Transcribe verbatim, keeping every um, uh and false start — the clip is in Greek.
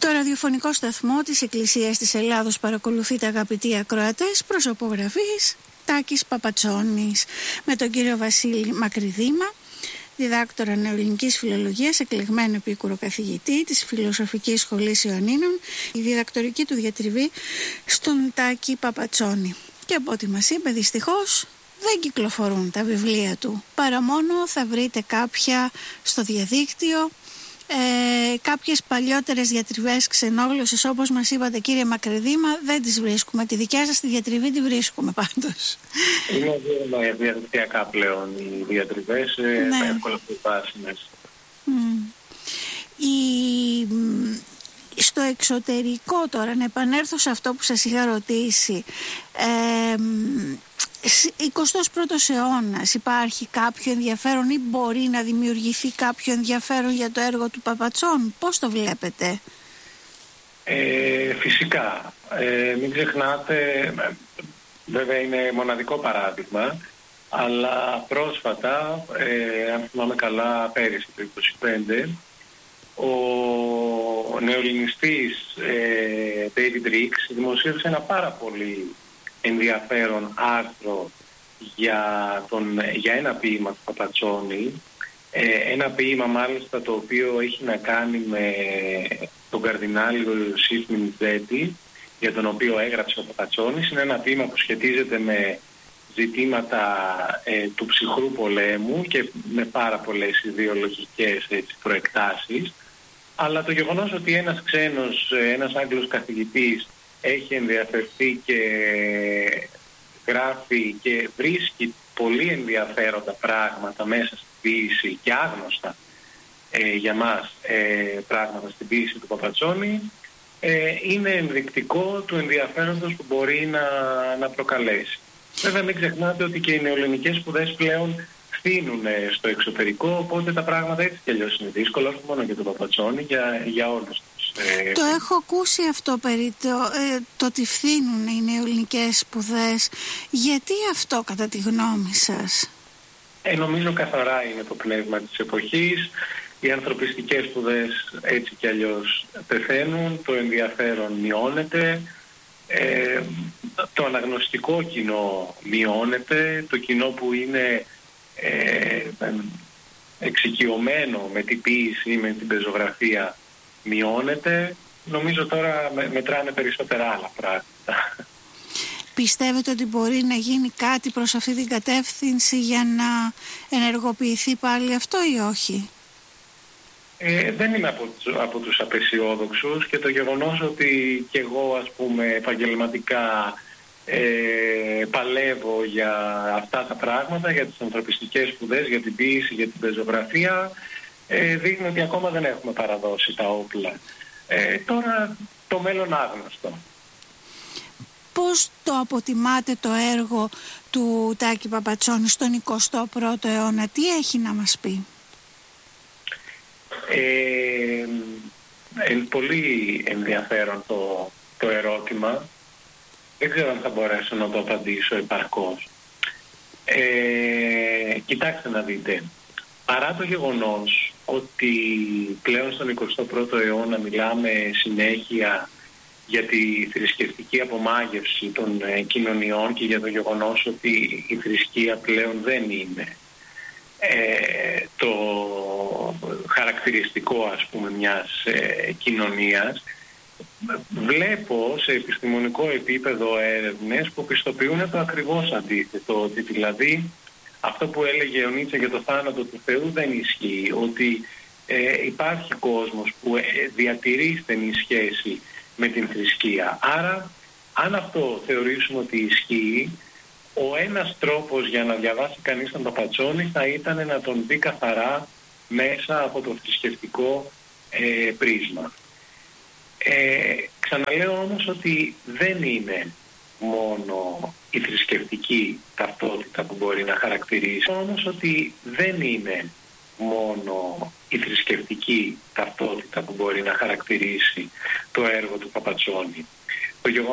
Το ραδιοφωνικό σταθμό της Εκκλησίας της Ελλάδος παρακολουθείτε, αγαπητοί ακροατές, προσωπογραφής Τάκης Παπατσόνης, με τον κύριο Βασίλη Μακρυδήμα, διδάκτορα νεοελληνικής φιλολογίας, εκλεγμένο επίκουρο καθηγητή της Φιλοσοφικής Σχολής Ιωαννίνων, η διδακτορική του διατριβή στον Τάκη Παπατσόνη. Και από ό,τι μας είπε, δυστυχώς δεν κυκλοφορούν τα βιβλία του, παρά μόνο θα βρείτε κάποια στο διαδίκτυο. Ε, κάποιες παλιότερες διατριβές ξενόγλωσσες, όπως μας είπατε, κύριε Μακρυδήμα, δεν τις βρίσκουμε. Τη δικιά σας τη διατριβή τη βρίσκουμε πάντως. Είναι διαδικτυακά πλέον οι διατριβές, ναι. Εύκολα προσβάσιμες. Mm. Η... Στο εξωτερικό τώρα, να επανέλθω σε αυτό που σας είχα ρωτήσει, ε, εικοστός πρώτος αιώνας, υπάρχει κάποιο ενδιαφέρον ή μπορεί να δημιουργηθεί κάποιο ενδιαφέρον για το έργο του Παπατσόνη? Πώς το βλέπετε? Ε, φυσικά. Ε, μην ξεχνάτε, βέβαια είναι μοναδικό παράδειγμα, αλλά πρόσφατα, ε, αν θυμάμαι καλά, πέρυσι το είκοσι πέντε, ο νεοελληνιστής ε, David Ricks δημοσίευσε ένα πάρα πολύ ενδιαφέρον άρθρο για, τον, για ένα ποίημα του Παπατσόνη, ε, ένα ποίημα μάλιστα το οποίο έχει να κάνει με τον καρδινάλιο Ιωσήφ Μινιτζέτη, για τον οποίο έγραψε ο Παπατσόνης. Είναι ένα ποίημα που σχετίζεται με ζητήματα ε, του ψυχρού πολέμου και με πάρα πολλές ιδεολογικές έτσι, προεκτάσεις, αλλά το γεγονός ότι ένας ξένος, ένας Άγγλος καθηγητής έχει ενδιαφερθεί και γράφει και βρίσκει πολύ ενδιαφέροντα πράγματα μέσα στην ποίηση και άγνωστα ε, για μας ε, πράγματα στην ποίηση του Παπατσόνη, ε, είναι ενδεικτικό του ενδιαφέροντος που μπορεί να, να προκαλέσει. Βέβαια μην ξεχνάτε ότι και οι νεοελληνικές σπουδές πλέον φθήνουν στο εξωτερικό, οπότε τα πράγματα έτσι κι αλλιώς είναι δύσκολα, όχι μόνο για τον Παπατσόνη, για, για όλους τους. Ε... Το έχω ακούσει αυτό περί το, ε, το ότι φθήνουν οι νεοελληνικές σπουδές. Γιατί αυτό κατά τη γνώμη σας? Ε, νομίζω καθαρά είναι το πνεύμα της εποχής. Οι ανθρωπιστικές σπουδές έτσι κι αλλιώς πεθαίνουν, το ενδιαφέρον μειώνεται. Ε, το αναγνωστικό κοινό μειώνεται, το κοινό που είναι ε, εξοικειωμένο με την ποίηση ή με την πεζογραφία μειώνεται. Νομίζω τώρα με, μετράνε περισσότερα άλλα πράγματα. Πιστεύετε ότι μπορεί να γίνει κάτι προς αυτή την κατεύθυνση για να ενεργοποιηθεί πάλι αυτό ή όχι? Ε, δεν είμαι από, από τους απεσιόδοξους, και το γεγονός ότι και εγώ ας πούμε επαγγελματικά ε, παλεύω για αυτά τα πράγματα, για τις ανθρωπιστικές σπουδές, για την ποίηση, για την πεζογραφία, ε, δείχνει ότι ακόμα δεν έχουμε παραδώσει τα όπλα. Ε, τώρα το μέλλον άγνωστο. Πώς το αποτιμάτε το έργο του Τάκη Παπατσόνη στον εικοστό πρώτο αιώνα? Τι έχει να μας πει? Ε, είναι πολύ ενδιαφέρον το, το ερώτημα. Δεν ξέρω αν θα μπορέσω να το απαντήσω επαρκώς. Ε, κοιτάξτε να δείτε. Παρά το γεγονός ότι πλέον στον εικοστό πρώτο αιώνα μιλάμε συνέχεια για τη θρησκευτική απομάγευση των ε, κοινωνιών και για το γεγονός ότι η θρησκεία πλέον δεν είναι ε, το χαρακτηριστικό ας πούμε μιας ε, κοινωνίας, βλέπω σε επιστημονικό επίπεδο έρευνες που πιστοποιούν το ακριβώς αντίθετο, ότι δηλαδή αυτό που έλεγε ο Νίτσε για το θάνατο του Θεού δεν ισχύει, ότι ε, υπάρχει κόσμος που ε, διατηρεί στενή σχέση με την θρησκεία. Άρα αν αυτό θεωρήσουμε ότι ισχύει, ο ένας τρόπος για να διαβάσει κανείς τον Παπατσόνη θα ήταν να τον δει καθαρά μέσα από το θρησκευτικό ε, πρίσμα. Ε, ξαναλέω όμως ότι δεν είναι μόνο η θρησκευτική ταυτότητα που μπορεί να χαρακτηρίσει, όμως ότι δεν είναι μόνο η θρησκευτική ταυτότητα που μπορεί να χαρακτηρίσει το έργο του Παπατσόνη. Το